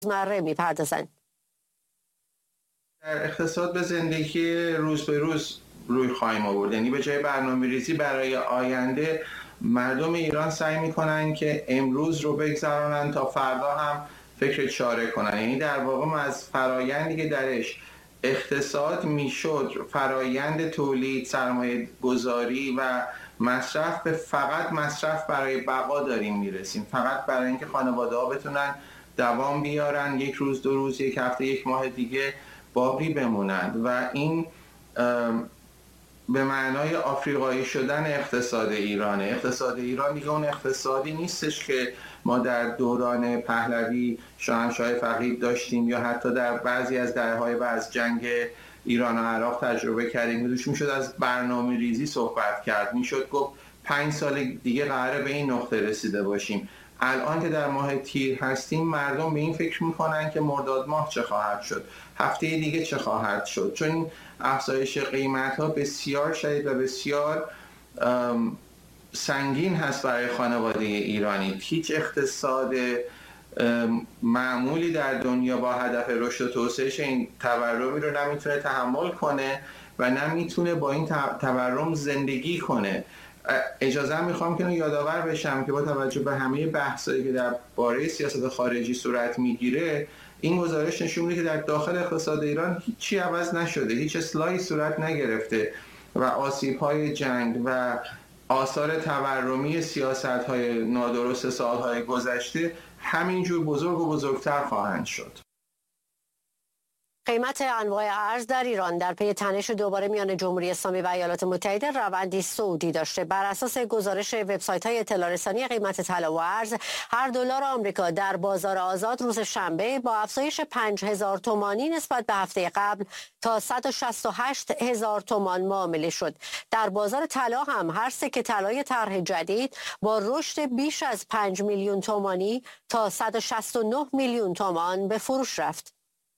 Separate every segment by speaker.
Speaker 1: روزمره میپردازند.
Speaker 2: در اقتصاد به زندگی روز به روز روی خواهیم آورد. یعنی به جای برنامه‌ریزی برای آینده، مردم ایران سعی میکنن که امروز رو بگذرانن تا فردا هم فکر چاره کنن. یعنی در واقع ما از فرایندی که درش اقتصاد میشد فرایند تولید، سرمایه گذاری و مصرف، به فقط مصرف برای بقا داریم میرسیم، فقط برای اینکه خانواده ها بتونن دوام بیارن، یک روز، دو روز، یک هفته، یک ماه دیگه باقی بمونند. و این به معنای آفریقایی شدن اقتصاد ایرانه. اقتصاد ایران دیگه اون اقتصادی نیستش که ما در دوران پهلوی، شاهنشاه فقید داشتیم، یا حتی در بعضی از دهه‌های بعد از جنگ ایران و عراق تجربه کردیم. میشد از برنامه ریزی صحبت کرد، میشد گفت 5 سال دیگه قراره به این نقطه رسیده باشیم. الان که در ماه تیر هستیم، مردم به این فکر میکنن که مرداد ماه چه خواهد شد، هفته دیگه چه خواهد شد، چون افزایش قیمت ها بسیار شدید و بسیار سنگین هست برای خانواده ایرانی. هیچ اقتصاد معمولی در دنیا با هدف رشد و توسعه‌اش این تورمی رو نمیتونه تحمل کنه و نمیتونه با این تورم زندگی کنه. اجازه میخوام که یادآور بشم که با توجه به همه بحثایی که در باره سیاست خارجی صورت میگیره، این گزارش نشون میده که در داخل اقتصاد ایران هیچی عوض نشده، هیچ اصلاحی صورت نگرفته و آسیب‌های جنگ و آثار تورمی سیاست‌های نادرست سال‌های گذشته همینجور بزرگ و بزرگتر خواهند شد.
Speaker 1: قیمت انواع ارز در ایران در پی تنش دوباره میان جمهوری اسلامی و ایالات متحده روندی صعودی داشته. بر اساس گزارش وبسایت‌های اطلاع رسانی، قیمت طلا و ارز، هر دلار آمریکا در بازار آزاد روز شنبه با افزایش 5000 تومانی نسبت به هفته قبل تا 168,000 تومان معامله شد. در بازار طلا هم هر سکه طلای طرح جدید با رشد بیش از 5 میلیون تومانی تا 169 میلیون تومان به فروش رفت.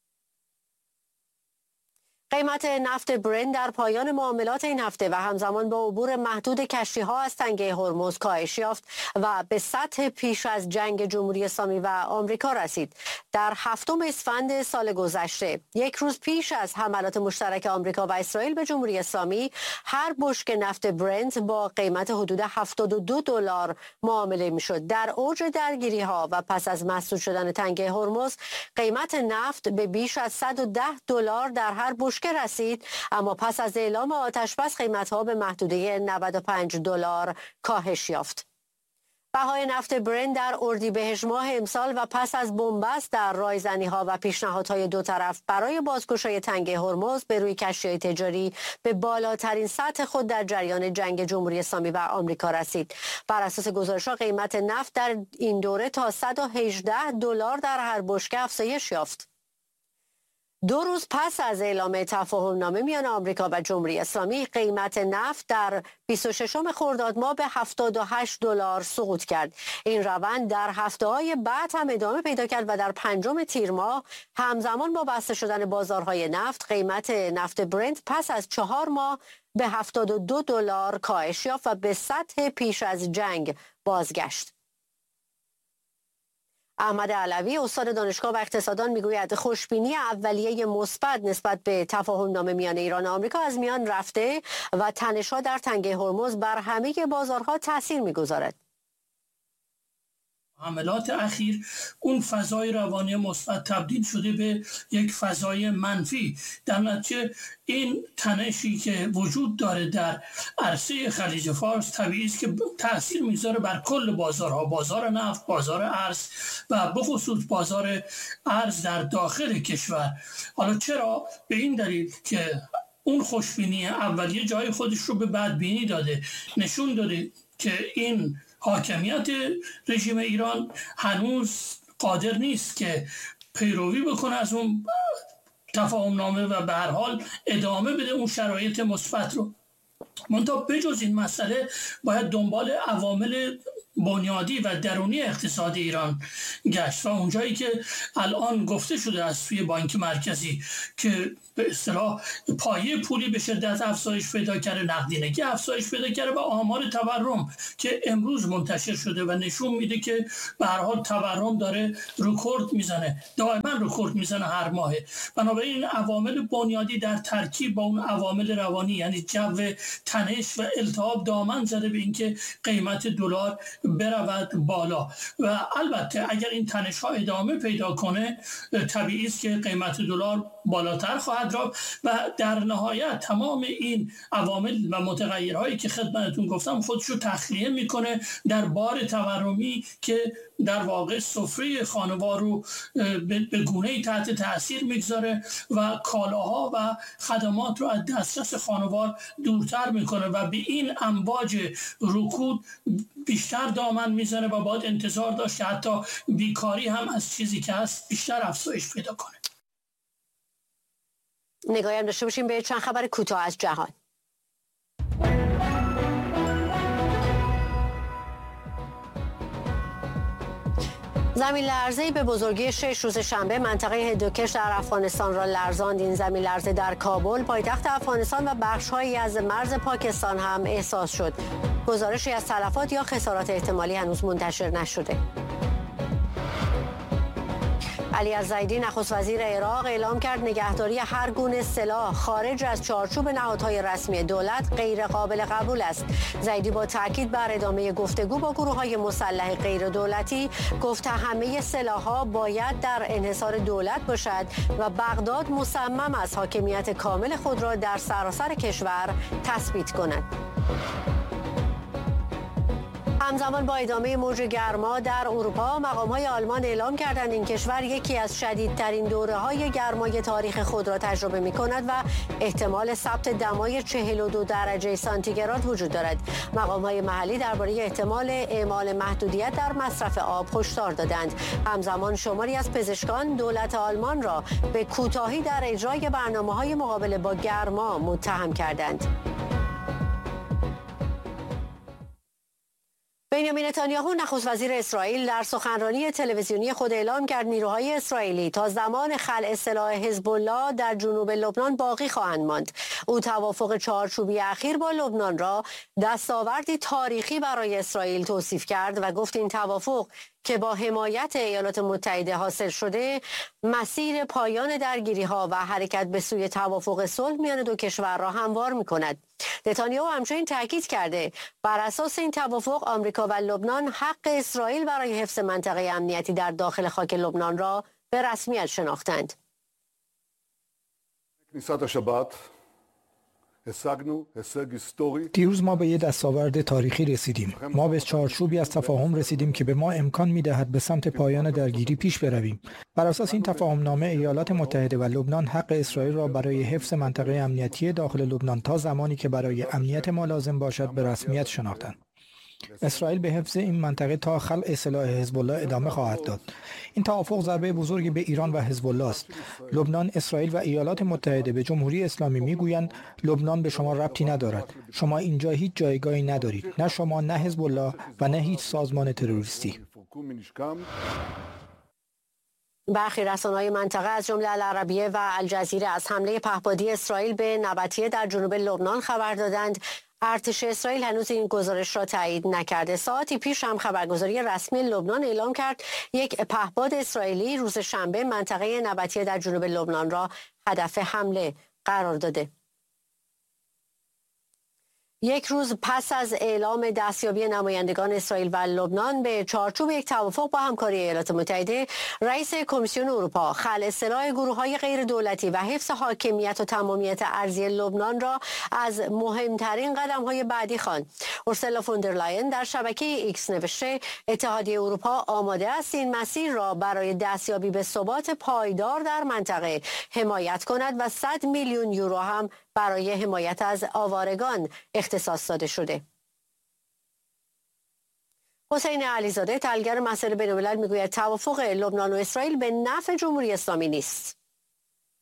Speaker 1: قیمت نفت برنت در پایان معاملات این هفته و همزمان با عبور محدود کشتی‌ها از تنگه هرمز کاهش یافت و به سطح پیش از جنگ جمهوری اسلامی و آمریکا رسید. در 7 اسفند سال گذشته، یک روز پیش از حملات مشترک آمریکا و اسرائیل به جمهوری اسلامی، هر بشکه نفت برنت با قیمت حدود $72 معامله می‌شد. در اوج درگیری‌ها و پس از مسدود شدن تنگه هرمز، قیمت نفت به بیش از $110 در هر بشکه رسید، اما پس از اعلام آتش‌بس قیمت‌ها به محدوده $95 کاهش یافت. بهای نفت برنت در اردیبهشت ماه امسال و پس از بنبست در رایزنی‌ها و پیشنهادهای دو طرف برای بازگشایی تنگه هرمز به روی کشتی‌های تجاری به بالاترین سطح خود در جریان جنگ جمهوری اسلامی و آمریکا رسید. بر اساس گزارش‌ها قیمت نفت در این دوره تا $118 در هر بشکه افزایش یافت. 2 روز پس از اعلام تفاهم‌نامه میان آمریکا و جمهوری اسلامی، قیمت نفت در 26 خرداد ماه به $78 سقوط کرد. این روند در هفته‌های بعد هم ادامه پیدا کرد و در 5 تیر ماه همزمان با بسته شدن بازارهای نفت، قیمت نفت برنت پس از 4 ماه به $72 کاهش یافت و به سطح پیش از جنگ بازگشت. احمد علوی، استاد دانشگاه و اقتصاددان، میگوید خوشبینی اولیه مثبت نسبت به تفاهم‌نامه میان ایران و آمریکا از میان رفته و تنش‌ها در تنگه هرمز بر همه بازارها تاثیر می‌گذارد.
Speaker 3: حملات اخیر اون فضای روانی مثبت تبدیل شده به یک فضای منفی. در نتیجه این تنشی که وجود داره در عرصه خلیج فارس طبیعی است که تاثیر میذاره بر کل بازارها، بازار نفت، بازار ارز و به خصوص بازار ارز در داخل کشور. حالا چرا؟ به این دلیل که اون خوشبینی اولیه جای خودش رو به بدبینی داده، نشون داده که این حاکمیت رژیم ایران هنوز قادر نیست که پیروی بکنه از اون تفاهم‌نامه و به هر حال ادامه بده اون شرایط مثبت رو. منتها بجز این مسئله باید دنبال عوامل بنیادی و درونی اقتصاد ایران گشت و اونجایی که الان گفته شده از سوی بانک مرکزی که به اصطلاح پایه پولی به شدت افزایش پیدا کرده، نقدینگی افزایش پیدا کرده و آمار تورم که امروز منتشر شده و نشون میده که به هر حال تورم داره رکورد میزنه، دائما رکورد میزنه هر ماه. بنابراین این عوامل بنیادی در ترکیب با اون عوامل روانی، یعنی جو تنش و التهاب، دامن زده به اینکه قیمت دلار برود بالا و البته اگر این تنش ها ادامه پیدا کنه طبیعی است که قیمت دلار بالاتر خواهد رفت و در نهایت تمام این عوامل و متغیرهایی که خدمتتون گفتم خودشو تخلیه میکنه در بار تورمی که در واقع سفره خانوار رو به گونه‌ای تحت تاثیر میگذاره و کالاها و خدمات رو از دسترس خانوار دورتر میکنه و به این امواج رکود بیشتر دامن میزنه و باید انتظار داشت که حتی بیکاری هم از چیزی که هست بیشتر افزایش پیدا کنه.
Speaker 1: نگاهی هم داشته باشیم به چند خبر کوتاه از جهان. زمین لرزه‌ای به بزرگی 6 روز شنبه منطقه هندوکش در افغانستان را لرزاند. این زمین لرزه در کابل، پایتخت افغانستان و بخش‌هایی از مرز پاکستان هم احساس شد. گزارشی از تلفات یا خسارات احتمالی هنوز منتشر نشده. علی الزیدی نخست وزیر عراق اعلام کرد نگهداری هر گونه سلاح خارج از چارچوب نهادهای رسمی دولت غیر قابل قبول است. زیدی با تاکید بر ادامه گفتگو با گروه‌های مسلح غیر دولتی گفت همه سلاح‌ها باید در انحصار دولت باشد و بغداد مصمم است حاکمیت کامل خود را در سراسر کشور تثبیت کند. همزمان با ادامه موج گرما در اروپا، مقام‌های آلمان اعلام کردند این کشور یکی از شدیدترین دوره‌های گرمای تاریخ خود را تجربه می‌کند و احتمال ثبت دمای 42 درجه سانتیگراد وجود دارد. مقام‌های محلی درباره احتمال اعمال محدودیت در مصرف آب هشدار دادند. همزمان شماری از پزشکان دولت آلمان را به کوتاهی در اجرای برنامه‌های مقابله با گرما متهم کردند. بنیامین نتانیاهو نخست وزیر اسرائیل در سخنرانی تلویزیونی خود اعلام کرد نیروهای اسرائیلی تا زمان خلع سلاح حزب الله در جنوب لبنان باقی خواهند ماند. او توافق چارچوبی اخیر با لبنان را دستاوردی تاریخی برای اسرائیل توصیف کرد و گفت این توافق که با حمایت ایالات متحده حاصل شده مسیر پایان درگیری‌ها و حرکت به سوی توافق صلح میان دو کشور را هموار می‌کند. نتانیاهو همچنین تاکید کرده بر اساس این توافق آمریکا و لبنان حق اسرائیل برای حفظ منطقه امنیتی در داخل خاک لبنان را به رسمیت شناختند.
Speaker 4: دیروز ما به یک دستاورد تاریخی رسیدیم. ما به چارچوبی از تفاهم رسیدیم که به ما امکان می‌دهد به سمت پایان درگیری پیش برویم. بر اساس این تفاهم نامه ایالات متحده و لبنان حق اسرائیل را برای حفظ منطقه امنیتی داخل لبنان تا زمانی که برای امنیت ما لازم باشد به رسمیت شناختند. اسرائیل به حفظ این منطقه تا خلع سلاح حزب الله ادامه خواهد داد. این توافق ضربه بزرگی به ایران و حزب الله است. لبنان، اسرائیل و ایالات متحده به جمهوری اسلامی میگویند لبنان به شما ربطی ندارد. شما اینجا هیچ جایگاهی ندارید. نه شما، نه حزب الله و نه هیچ سازمان تروریستی.
Speaker 1: برخی رسانه‌های منطقه از جمله العربیه و الجزیره از حمله پهپادی اسرائیل به نبطیه در جنوب لبنان خبر دادند. ارتش اسرائیل هنوز این گزارش را تایید نکرده. ساعتی پیش هم خبرگزاری رسمی لبنان اعلام کرد یک پهپاد اسرائیلی روز شنبه منطقه نبطیه در جنوب لبنان را هدف حمله قرار داده. یک روز پس از اعلام دستیابی نمایندگان اسرائیل و لبنان به چارچوب یک توافق با همکاری ایالات متحده، رئیس کمیسیون اروپا خلع سلاح گروه‌های غیر دولتی و حفظ حاکمیت و تمامیت ارضی لبنان را از مهمترین قدم‌های بعدی خواند. اورسولا فون در لاین در شبکه ایکس نوشته اتحادیه اروپا آماده است این مسیر را برای دستیابی به ثبات پایدار در منطقه حمایت کند و 100 میلیون یورو هم برای حمایت از آوارگان اختصاص داده شده. حسین علیزاده تحلیلگر مسائل بین‌الملل میگوید توافق لبنان و اسرائیل به نفع جمهوری اسلامی نیست.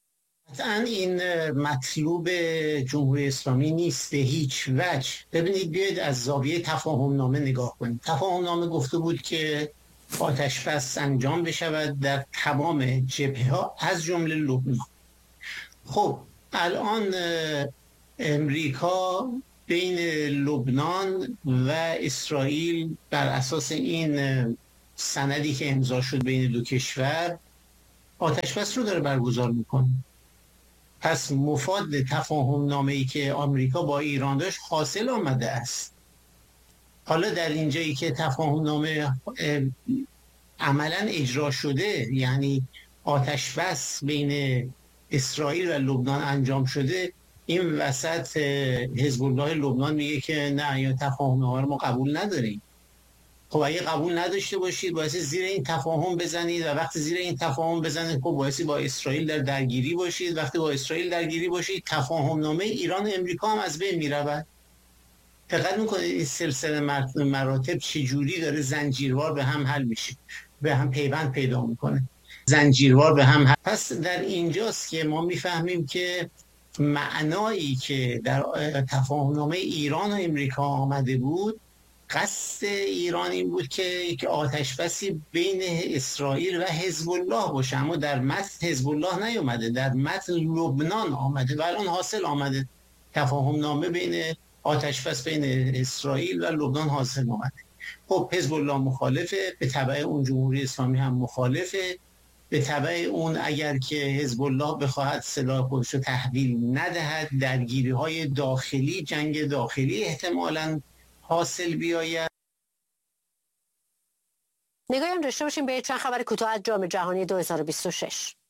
Speaker 5: قطعاً این مطلوب جمهوری اسلامی نیست به هیچ وجه. ببینید، بیاید از زاویه تفاهم نامه نگاه کنید. تفاهم نامه گفته بود که آتش بس انجام بشود در تمام جبهه‌ها از جمله لبنان. خب الان امریکا بین لبنان و اسرائیل بر اساس این سندی که امضا شد بین دو کشور آتش بس رو داره برگزار میکنه. پس مفاد تفاهم نامه‌ای که آمریکا با ایران داشت حاصل آمده است. حالا در اینجایی که تفاهم نامه عملاً اجرا شده، یعنی آتش بس بین اسرائیل و لبنان انجام شده، این وسط حزب الله لبنان میگه که نه، یا تفاهم نامه رو ما قبول نداریم. خب اگه قبول نداشته باشید باعث زیر این تفاهم بزنید و وقتی زیر این تفاهم بزنید خب باعث با اسرائیل در درگیری باشید. وقتی با اسرائیل درگیری باشید تفاهم نامه ایران و امریکا هم از بین میرود. دقت میکنید این سلسله مراتب چجوری داره زنجیروار به هم حل میشه، به هم پیوند پیدا میکنه، زنجیروار به هم حل. پس در اینجاست که ما میفهمیم که معنایی که در تفاهم نامه ایران و امریکا آمده بود، قصد ایران این بود که یک آتش بسی بین اسرائیل و حزب الله باشه، اما در متن حزب الله نیامده، در متن لبنان آمده و الان حاصل آمده. تفاهم نامه بین آتش بس بین اسرائیل و لبنان حاصل آمده. خب حزب الله مخالفه، به تبع اون جمهوری اسلامی هم مخالفه، به تبع اون اگر که حزب الله بخواهد سلاح خودش رو تحویل ندهد، درگیری‌های داخلی، جنگ داخلی احتمالاً حاصل بیاید.
Speaker 1: نگاهی هم داشته باشیم به چند خبر کوتاه از جام جهانی 2026.